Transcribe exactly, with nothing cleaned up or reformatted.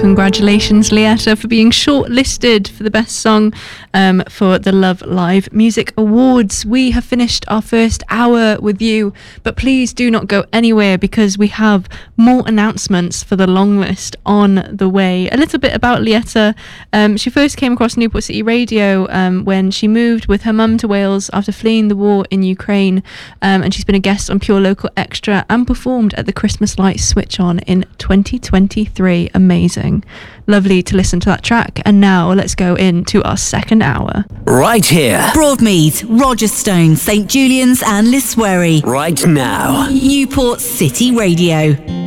congratulations, Lietta, for being shortlisted for the best song um, for the Love Live Music Awards. We have finished our first hour with you, but please do not go anywhere because we have more announcements for the long list on the way. A little bit about Lietta. Um, she first came across Newport City Radio um, when she moved with her mum to Wales after fleeing the war in Ukraine, um, and she's been a guest on Pure Local Extra and performed at the Christmas Lights Switch On in twenty twenty-three. Amazing. Lovely to listen to that track. And now let's go into our second hour. Right here. Broadmead, Rogerstone, St Julian's and Liswery. Right now. Newport City Radio.